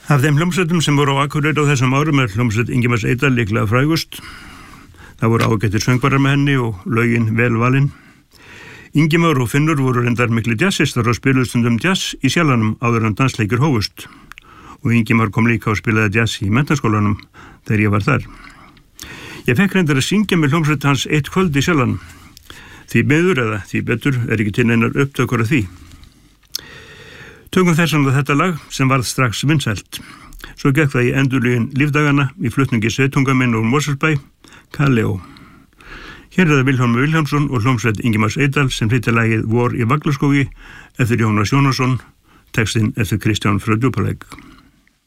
Af þeim hljómsveitum sem voru á Akureyri á þessum árum hljómsveit Ingimars Eydal líklega frægust. Það voru ágættir söngvarar með henni og lögin vel valin. Ingimar og Finnur voru reyndar mikli jazzistar og spiluðu stundum jazz í Sjallanum áður en dansleikir hófust. Og Ingimar kom líka og spilaði jazz í menntaskólanum þegar ég var þar. Ég fekk reyndar að syngja með hljómsveit hans eitt kvöld í Sjallanum. Því miður eða því betur ekki til neinar upptökur af því. Tökum þessan að þetta lag sem varð strax vinsælt. Svo gekk það í endurlögin Lífdagana í flutningi Sveitungaminn úr Mosfellsbæ, Kaleo. Hér það Vilhjálmur Vilhjálmsson og hljómsveit Ingimars Eydal sem flytja lagið Vor í Vaglaskógi eftir Jónas Jónasson, textinn eftir Kristján frá Djúpalæk.